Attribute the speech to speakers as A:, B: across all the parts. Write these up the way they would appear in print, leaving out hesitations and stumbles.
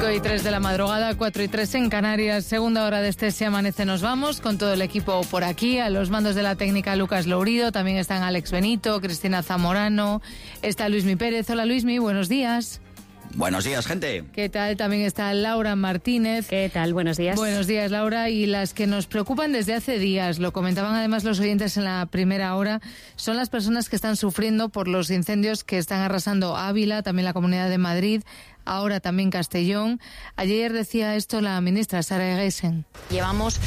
A: 5:03 de la madrugada, 4:03 en Canarias, segunda hora de este Se Amanece Nos Vamos, con todo el equipo por aquí, a los mandos de la técnica Lucas Lourido, también están Alex Benito, Cristina Zamorano, está Luismi Pérez. Hola Luismi, buenos días.
B: Buenos días, gente.
A: ¿Qué tal? También está Laura Martínez.
C: ¿Qué tal? Buenos días.
A: Buenos días, Laura. Y las que nos preocupan desde hace días, lo comentaban además los oyentes en la primera hora, son las personas que están sufriendo por los incendios que están arrasando Ávila, también la Comunidad de Madrid, ahora también Castellón. Ayer decía esto la ministra Sara Eguesen.
D: Llevamos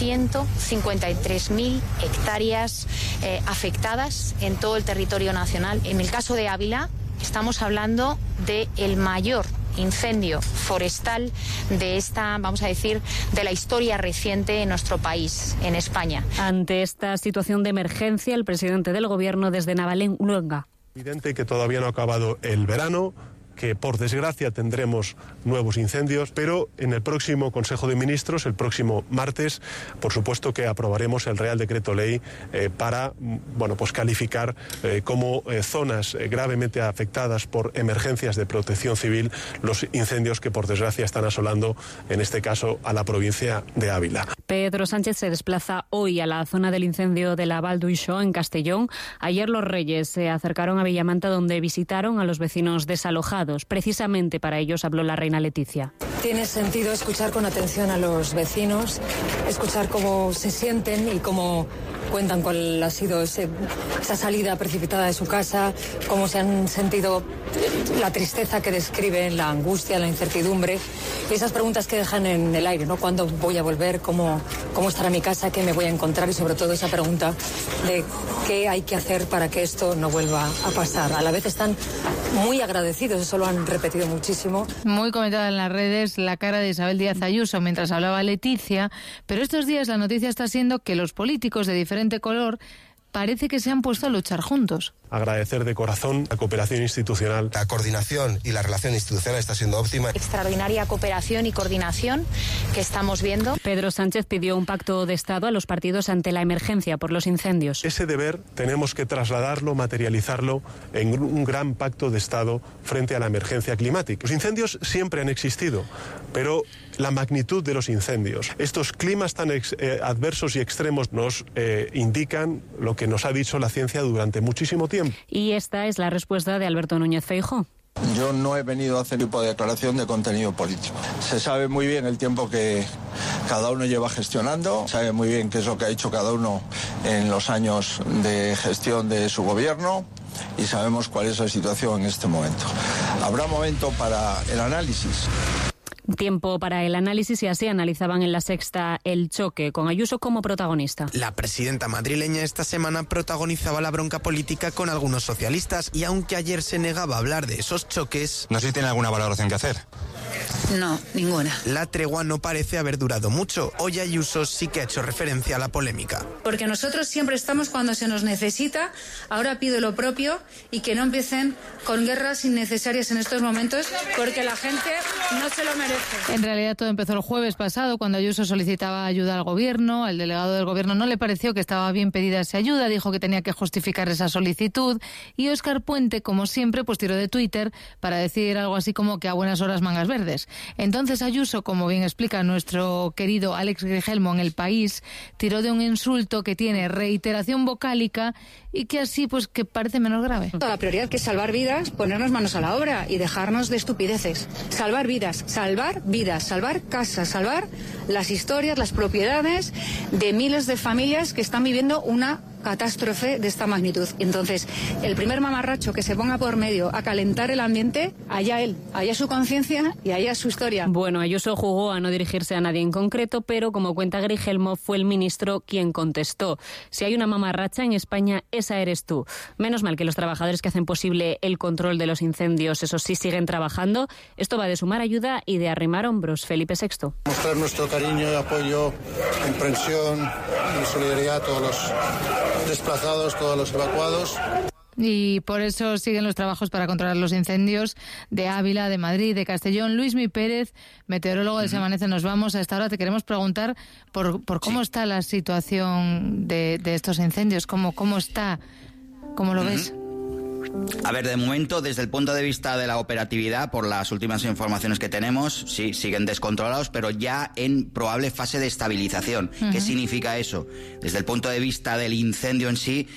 D: 153.000 hectáreas afectadas en todo el territorio nacional. En el caso de Ávila, estamos hablando del mayor incendio forestal de esta, vamos a decir, de la historia reciente en nuestro país, en España.
C: Ante esta situación de emergencia, el presidente del Gobierno desde Navaluenga.
E: Evidente que todavía no ha acabado el verano, que por desgracia tendremos nuevos incendios, pero en el próximo Consejo de Ministros, el próximo martes, por supuesto que aprobaremos el Real Decreto Ley para calificar como zonas gravemente afectadas por emergencias de protección civil los incendios que por desgracia están asolando, en este caso, a la provincia de Ávila.
C: Pedro Sánchez se desplaza hoy a la zona del incendio de la Val d'Uixó, en Castellón. Ayer los Reyes se acercaron a Villamanta, donde visitaron a los vecinos desalojados. Precisamente para ellos habló la reina Leticia.
F: Tiene sentido escuchar con atención a los vecinos, escuchar cómo se sienten y cómo cuentan cuál ha sido esa salida precipitada de su casa, cómo se han sentido, la tristeza que describen, la angustia, la incertidumbre y esas preguntas que dejan en el aire, ¿no? ¿Cuándo voy a volver? ¿Cómo estará mi casa? ¿Qué me voy a encontrar? Y sobre todo esa pregunta de qué hay que hacer para que esto no vuelva a pasar. A la vez están muy agradecidos, eso lo han repetido muchísimo.
A: Muy comentada en las redes la cara de Isabel Díaz Ayuso mientras hablaba Leticia, pero estos días la noticia está siendo que los políticos de diferente color parece que se han puesto a luchar juntos.
E: Agradecer de corazón la cooperación institucional.
G: La coordinación y la relación institucional está siendo óptima.
D: Extraordinaria cooperación y coordinación que estamos viendo.
C: Pedro Sánchez pidió un pacto de Estado a los partidos ante la emergencia por los incendios.
E: Ese deber tenemos que trasladarlo, materializarlo en un gran pacto de Estado frente a la emergencia climática. Los incendios siempre han existido, pero la magnitud de los incendios, estos climas tan adversos y extremos nos indican lo que nos ha dicho la ciencia durante muchísimo tiempo.
C: Y esta es la respuesta de Alberto Núñez Feijóo.
H: Yo no he venido a hacer tipo de declaración de contenido político. Se sabe muy bien el tiempo que cada uno lleva gestionando, sabe muy bien qué es lo que ha hecho cada uno en los años de gestión de su gobierno y sabemos cuál es la situación en este momento. Habrá momento para el análisis.
C: Tiempo para el análisis y así analizaban en La Sexta el choque, con Ayuso como protagonista.
I: La presidenta madrileña esta semana protagonizaba la bronca política con algunos socialistas y aunque ayer se negaba a hablar de esos choques...
J: No sé si tiene alguna valoración que hacer.
K: No, ninguna.
I: La tregua no parece haber durado mucho. Hoy Ayuso sí que ha hecho referencia a la polémica.
K: Porque nosotros siempre estamos cuando se nos necesita. Ahora pido lo propio y que no empiecen con guerras innecesarias en estos momentos porque la gente no se lo merece.
A: En realidad todo empezó el jueves pasado cuando Ayuso solicitaba ayuda al gobierno. Al delegado del gobierno no le pareció que estaba bien pedida esa ayuda, dijo que tenía que justificar esa solicitud y Óscar Puente, como siempre, pues tiró de Twitter para decir algo así como que a buenas horas mangas verdes. Entonces Ayuso, como bien explica nuestro querido Alex Grigelmo en El País, tiró de un insulto que tiene reiteración vocálica y que así pues que parece menos grave.
K: La prioridad que es salvar vidas, ponernos manos a la obra y dejarnos de estupideces. Salvar vidas, salvar casas, salvar las historias, las propiedades de miles de familias que están viviendo una catástrofe de esta magnitud. Entonces, el primer mamarracho que se ponga por medio a calentar el ambiente, allá él, allá su conciencia y allá su historia.
C: Bueno, Ayuso jugó a no dirigirse a nadie en concreto, pero como cuenta Grigelmo, fue el ministro quien contestó. Si hay una mamarracha en España, esa eres tú. Menos mal que los trabajadores que hacen posible el control de los incendios, esos sí siguen trabajando. Esto va de sumar ayuda y de arrimar hombros. Felipe VI.
L: Mostrar nuestro cariño y apoyo, comprensión y solidaridad a todos los desplazados, todos los evacuados.
A: Y por eso siguen los trabajos para controlar los incendios de Ávila, de Madrid, de Castellón. Luismi Pérez, meteorólogo de Se Amanece Nos Vamos. A esta hora te queremos preguntar por cómo está la situación de estos incendios, cómo está, cómo lo ves.
B: A ver, de momento, desde el punto de vista de la operatividad, por las últimas informaciones que tenemos, sí, siguen descontrolados, pero ya en probable fase de estabilización. ¿Qué significa eso? Desde el punto de vista del incendio en sí,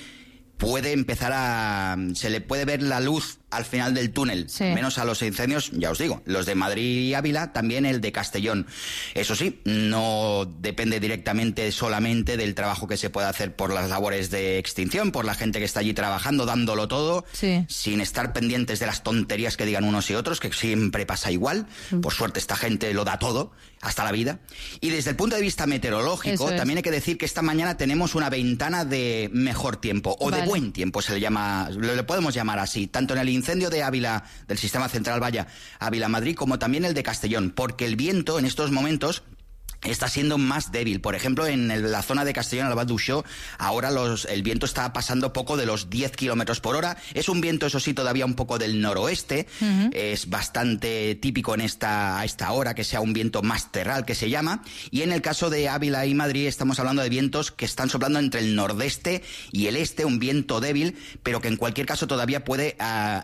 B: se le puede ver la luz al final del túnel, menos a los incendios, ya os digo, los de Madrid y Ávila, también el de Castellón. Eso sí, no depende directamente solamente del trabajo que se puede hacer por las labores de extinción, por la gente que está allí trabajando, dándolo todo, sin estar pendientes de las tonterías que digan unos y otros, que siempre pasa igual. Por suerte esta gente lo da todo, hasta la vida. Y desde el punto de vista meteorológico, también hay que decir que esta mañana tenemos una ventana de mejor tiempo, o de buen tiempo, se le llama, le podemos llamar así, tanto en el incendio de Ávila, del sistema central Valla, Ávila-Madrid, como también el de Castellón, porque el viento en estos momentos está siendo más débil. Por ejemplo, en la zona de Castellón, al Val d'Uixó, ahora el viento está pasando poco de los 10 kilómetros por hora. Es un viento, eso sí, todavía un poco del noroeste. Es bastante típico a esta hora que sea un viento más terral, que se llama. Y en el caso de Ávila y Madrid estamos hablando de vientos que están soplando entre el nordeste y el este, un viento débil, pero que en cualquier caso todavía puede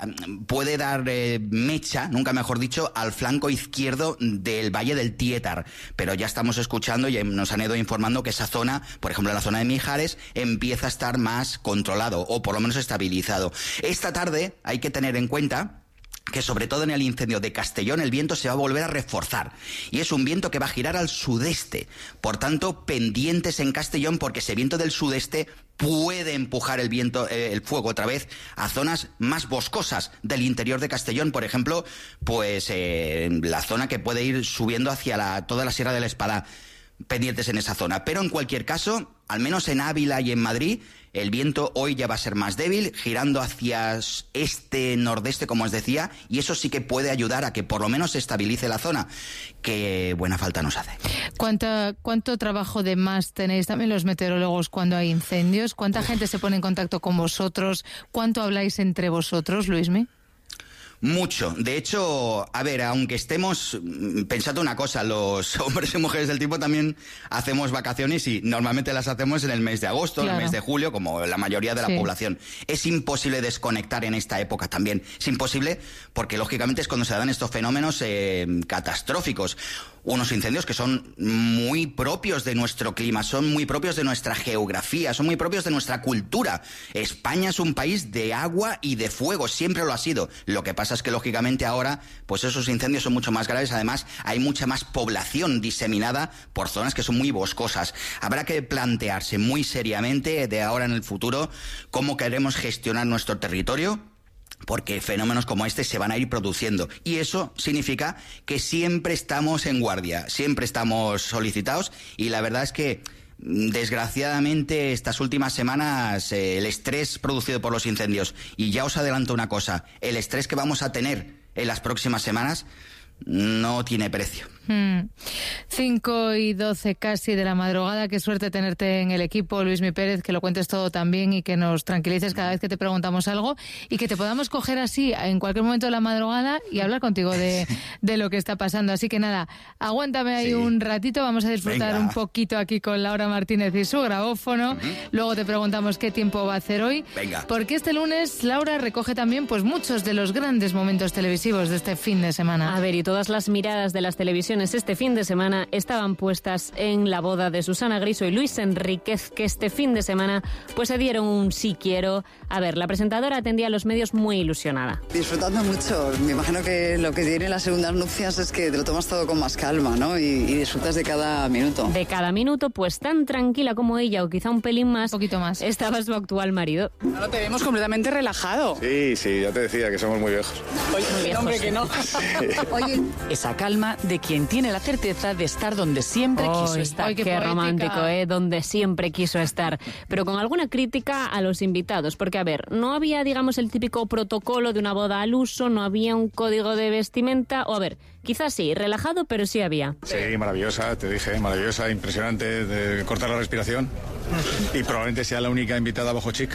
B: dar mecha, nunca mejor dicho, al flanco izquierdo del Valle del Tietar. Pero ya estamos escuchando y nos han ido informando que esa zona, por ejemplo en la zona de Mijares, empieza a estar más controlado o por lo menos estabilizado. Esta tarde hay que tener en cuenta que sobre todo en el incendio de Castellón el viento se va a volver a reforzar y es un viento que va a girar al sudeste. Por tanto, pendientes en Castellón porque ese viento del sudeste puede empujar el fuego otra vez a zonas más boscosas del interior de Castellón, por ejemplo, pues la zona que puede ir subiendo hacia toda la Sierra de la Espada, pendientes en esa zona. Pero en cualquier caso, al menos en Ávila y en Madrid, el viento hoy ya va a ser más débil, girando hacia este-nordeste, como os decía, y eso sí que puede ayudar a que por lo menos se estabilice la zona, que buena falta nos hace.
A: ¿Cuánto trabajo de más tenéis también los meteorólogos cuando hay incendios? ¿Cuánta gente se pone en contacto con vosotros? ¿Cuánto habláis entre vosotros, Luismi?
B: Mucho. De hecho, a ver, aunque estemos pensando una cosa, los hombres y mujeres del tipo también hacemos vacaciones y normalmente las hacemos en el mes de agosto, en el mes de julio, como la mayoría de la población. Es imposible desconectar en esta época también. Es imposible porque, lógicamente, es cuando se dan estos fenómenos catastróficos. Unos incendios que son muy propios de nuestro clima, son muy propios de nuestra geografía, son muy propios de nuestra cultura. España es un país de agua y de fuego, siempre lo ha sido. Lo que pasa es que, lógicamente, ahora pues esos incendios son mucho más graves. Además, hay mucha más población diseminada por zonas que son muy boscosas. Habrá que plantearse muy seriamente de ahora en el futuro cómo queremos gestionar nuestro territorio, porque fenómenos como este se van a ir produciendo. Y eso significa que siempre estamos en guardia, siempre estamos solicitados, y la verdad es que desgraciadamente estas últimas semanas el estrés producido por los incendios, y ya os adelanto una cosa, el estrés que vamos a tener en las próximas semanas no tiene precio.
A: 5:12 casi de la madrugada. Qué suerte tenerte en el equipo, Luismi Pérez, que lo cuentes todo también y que nos tranquilices cada vez que te preguntamos algo y que te podamos coger así en cualquier momento de la madrugada y hablar contigo de lo que está pasando. Así que nada, aguántame ahí un ratito, vamos a disfrutar un poquito aquí con Laura Martínez y su grabófono. Luego te preguntamos qué tiempo va a hacer hoy. Porque este lunes Laura recoge también pues muchos de los grandes momentos televisivos de este fin de semana.
C: A ver, y todas las miradas de las televisiones este fin de semana estaban puestas en la boda de Susana Griso y Luis Enríquez, que este fin de semana pues se dieron un sí quiero. A ver, la presentadora atendía a los medios muy ilusionada.
J: Disfrutando mucho. Me imagino que lo que tiene las segundas nupcias es que te lo tomas todo con más calma, ¿no? Y disfrutas de cada minuto.
C: De cada minuto, pues tan tranquila como ella, o quizá un pelín más,
A: poquito más,
C: estaba su actual marido.
M: Ahora te vemos completamente relajado.
N: Sí, ya te decía que somos muy viejos.
M: Oye, hombre, que no. Sí. Oye, esa calma de quien tiene la certeza de estar donde siempre quiso estar.
C: Qué romántico, donde siempre quiso estar. Pero con alguna crítica a los invitados, porque a ver, no había, digamos, el típico protocolo de una boda al uso, no había un código de vestimenta, o a ver, quizás sí, relajado, pero sí había.
N: Sí, maravillosa, te dije, maravillosa, impresionante, de cortar la respiración. Y probablemente sea la única invitada a Bojo Chic.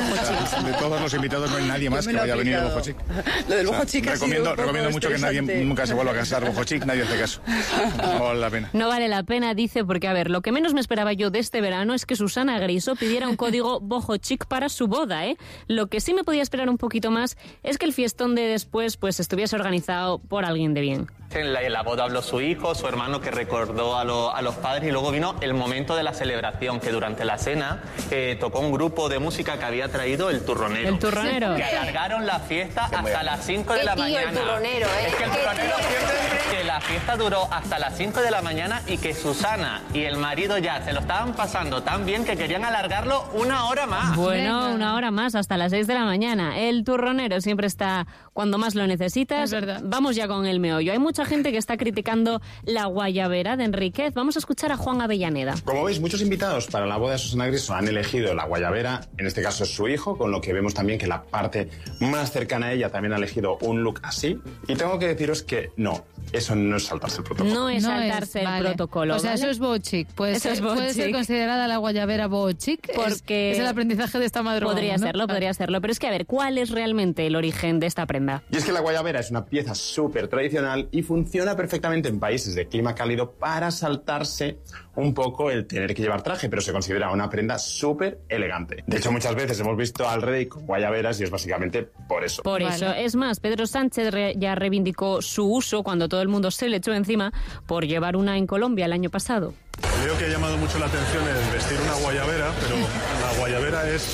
N: De todos los invitados no hay nadie más que vaya a venir a Bojo Chic.
J: Lo del Bojo Chic
N: recomiendo mucho que nadie nunca se vuelva a casar Bojo Chic, nadie hace caso. No vale la pena.
C: No vale la pena, dice, porque a ver, lo que menos me esperaba yo de este verano es que Susana Griso pidiera un código Bojo Chic para su boda, ¿eh? Lo que sí me podía esperar un poquito más es que el fiestón de después pues estuviese organizado por alguien de bien.
O: En la boda habló su hijo, su hermano, que recordó a los padres, y luego vino el momento de la celebración, que durante la cena tocó un grupo de música que había traído el Turronero.
C: El Turronero.
O: Que alargaron la fiesta hasta las 5 de la mañana.
P: El Turronero, ¿eh?
O: Es que el Turronero siempre, que la fiesta duró hasta las 5 de la mañana y que Susana y el marido ya se lo estaban pasando tan bien que querían alargarlo una hora más.
C: Bueno, una hora más, hasta las 6 de la mañana. El Turronero siempre está cuando más lo necesitas.
A: Es verdad.
C: Vamos ya con el meollo. Hay mucha gente que está criticando la guayabera de Enríquez. Vamos a escuchar a Juan Avellaneda.
Q: Como veis, muchos invitados para la boda de Susana Griso han elegido la guayabera, en este caso es su hijo, con lo que vemos también que la parte más cercana a ella también ha elegido un look así. Y tengo que deciros que no, eso no es saltarse el protocolo.
C: No es saltarse el protocolo.
A: O sea,
C: ¿vale?
A: eso es Boho Chic. Puede ser considerada la guayabera Boho Chic.
C: Porque
A: es el aprendizaje de esta madrugada.
C: Podría serlo. Pero es que, a ver, ¿cuál es realmente el origen de esta prenda?
Q: Y es que la guayabera es una pieza súper tradicional y funciona perfectamente en países de clima cálido para saltarse un poco el tener que llevar traje, pero se considera una prenda súper elegante. De hecho, muchas veces hemos visto al rey con guayaberas y es básicamente por eso.
C: Por eso. Es más, Pedro Sánchez ya reivindicó su uso cuando todo el mundo se le echó encima por llevar una en Colombia el año pasado.
E: Creo que ha llamado mucho la atención el vestir una guayabera, pero la guayabera es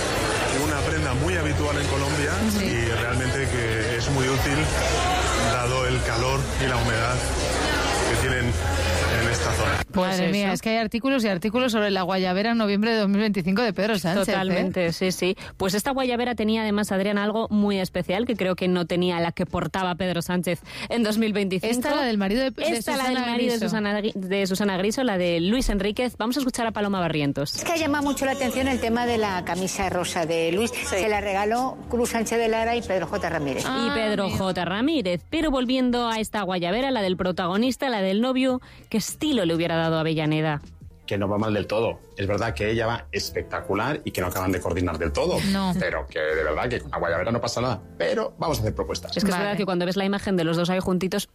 E: una prenda muy habitual en Colombia y realmente que es muy útil dado el calor y la humedad que tienen en esta zona.
A: Pues madre mía, es que hay artículos y artículos sobre la guayabera en noviembre de 2025 de Pedro Sánchez.
C: Totalmente, sí. Pues esta guayabera tenía además, Adrián, algo muy especial que creo que no tenía la que portaba Pedro Sánchez en 2025.
A: Esta la del marido
C: de Susana Griso, la de Luis Enríquez. Vamos a escuchar a Paloma Barrientos.
P: Es que ha llamado mucho la atención el tema de la camisa rosa de Luis. Sí. Se la regaló Cruz Sánchez de Lara y Pedro J. Ramírez.
C: Y Pedro J. Ramírez. Pero volviendo a esta guayabera, la del protagonista, la del novio, ¿qué estilo le hubiera dado a Avellaneda?
Q: Que no va mal del todo. Es verdad que ella va espectacular y que no acaban de coordinar del todo.
A: No.
Q: Pero que de verdad que con la guayabera no pasa nada. Pero vamos a hacer propuestas.
C: Es que es verdad que cuando ves la imagen de los dos ahí juntitos,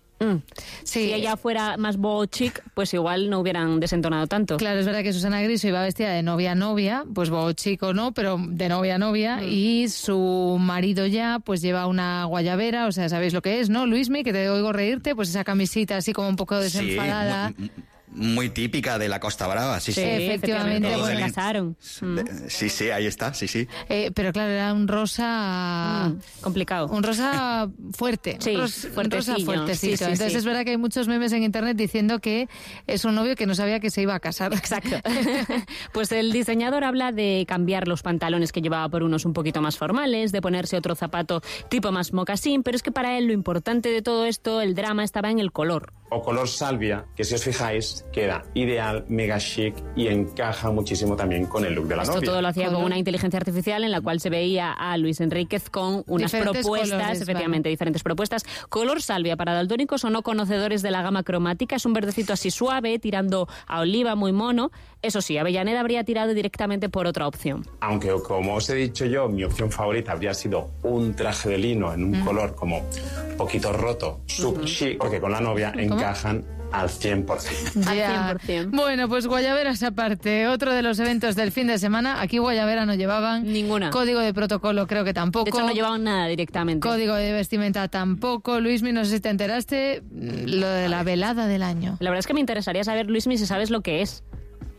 C: si ella fuera más Boho Chic, pues igual no hubieran desentonado tanto.
A: Claro, es verdad que Susana Griso iba vestida de novia, pues Boho Chic o no, pero de novia, y su marido ya pues lleva una guayabera, o sea, ¿sabéis lo que es, no, Luismi? Que te oigo reírte, pues esa camisita así como un poco desenfadada.
B: Sí, muy típica de la Costa Brava, sí.
C: Efectivamente, se casaron.
B: Sí, ahí está, sí.
A: Pero claro, era un rosa...
C: complicado.
A: Un rosa fuerte.
C: Sí,
A: fuertecito.
C: Sí.
A: Entonces es verdad que hay muchos memes en internet diciendo que es un novio que no sabía que se iba a casar.
C: Exacto. Pues el diseñador habla de cambiar los pantalones que llevaba por unos un poquito más formales, de ponerse otro zapato tipo más mocasín, pero es que para él lo importante de todo esto, el drama, estaba en el color.
Q: O color salvia, que si os fijáis, queda ideal, mega chic y encaja muchísimo también con el look de la novia.
C: Esto todo lo hacía con una inteligencia artificial en la cual se veía a Luis Enríquez con unas
A: diferentes
C: propuestas,
A: colores,
C: efectivamente, diferentes propuestas. Color salvia para daltónicos o no conocedores de la gama cromática, es un verdecito así suave, tirando a oliva, muy mono. Eso sí, Avellaneda habría tirado directamente por otra opción.
Q: Aunque, como os he dicho yo, mi opción favorita habría sido un traje de lino en un color como un poquito roto, sub chic, porque con la novia encajan al 100%.
A: Al 100%. Bueno, pues guayaberas aparte. Otro de los eventos del fin de semana. Aquí guayabera no llevaban.
C: Ninguna.
A: Código de protocolo creo que tampoco.
C: De hecho, no llevaban nada directamente.
A: Código de vestimenta tampoco. Luismi, no sé si te enteraste, lo de la velada del año.
C: La verdad es que me interesaría saber, Luismi, si sabes lo que es.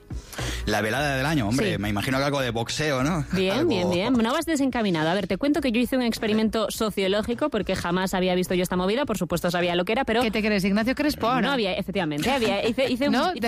B: La velada del año, hombre, me imagino que algo de boxeo, ¿no?
C: Bien. No vas desencaminado. A ver, te cuento que yo hice un experimento sociológico porque jamás había visto yo esta movida, por supuesto sabía lo que era, pero...
A: ¿Qué te crees, Ignacio Crespo?
C: No había, efectivamente, hice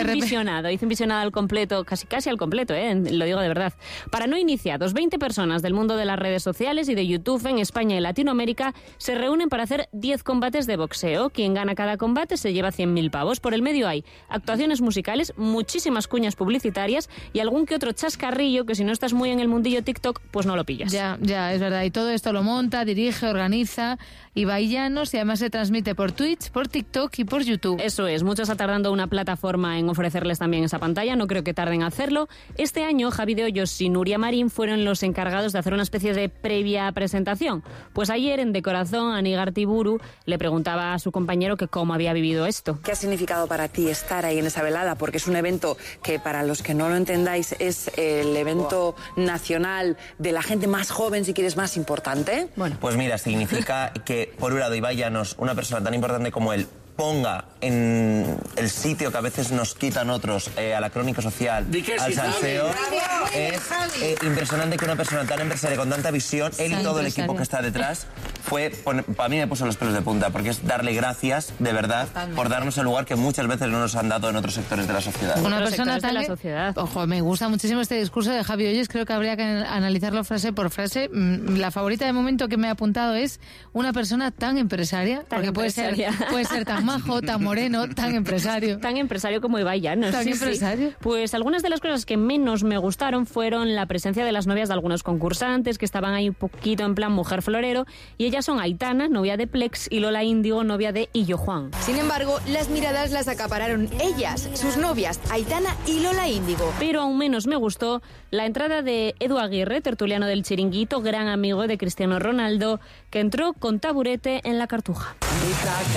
C: un visionado al completo, casi al completo, lo digo de verdad. Para no iniciados, 20 personas del mundo de las redes sociales y de YouTube en España y Latinoamérica se reúnen para hacer 10 combates de boxeo. Quien gana cada combate se lleva 100.000 pavos. Por el medio hay actuaciones musicales, muchísimas cuñas publicitarias cosas y algún que otro chascarrillo que si no estás muy en el mundillo TikTok, pues no lo pillas.
A: Ya, es verdad. Y todo esto lo monta, dirige, organiza Ibai Llanos y además se transmite por Twitch, por TikTok y por YouTube.
C: Eso es, mucho está tardando una plataforma en ofrecerles también esa pantalla, no creo que tarden en hacerlo. Este año Javi de Hoyos y Nuria Marín fueron los encargados de hacer una especie de previa presentación. Pues ayer en De Corazón, Ani Gartiburu le preguntaba a su compañero que cómo había vivido esto.
R: ¿Qué ha significado para ti estar ahí en esa velada? Porque es un evento que, para los que no lo entendáis, es el evento nacional de la gente más joven, si quieres, más importante.
S: Bueno. Pues mira, significa que, por un lado, Ibai Llanos, una persona tan importante como él, ponga en el sitio que a veces nos quitan otros, a la crónica social, al salseo. Es impresionante que una persona tan empresaria, con tanta visión, él y todo el equipo que está detrás, para mí me puso los pelos de punta, porque es darle gracias, de verdad, por darnos el lugar que muchas veces no nos han dado en otros sectores de la sociedad.
A: Una persona tan... Ojo, me gusta muchísimo este discurso de Javi Hoyos, creo que habría que analizarlo frase por frase. La favorita de momento que me he apuntado es una persona tan empresaria, porque puede ser tan majo, tan moreno, tan empresario.
C: Tan empresario como Ibai Llanos.
A: Tan empresario.
C: Sí. Pues algunas de las cosas que menos me gustaron fueron la presencia de las novias de algunos concursantes que estaban ahí un poquito en plan mujer florero, y ellas son Aitana, novia de Plex, y Lola Índigo, novia de Illo Juan.
T: Sin embargo, las miradas las acapararon ellas, sus novias, Aitana y Lola Índigo.
C: Pero aún menos me gustó la entrada de Edu Aguirre, tertuliano del Chiringuito, gran amigo de Cristiano Ronaldo, que entró con taburete en la Cartuja.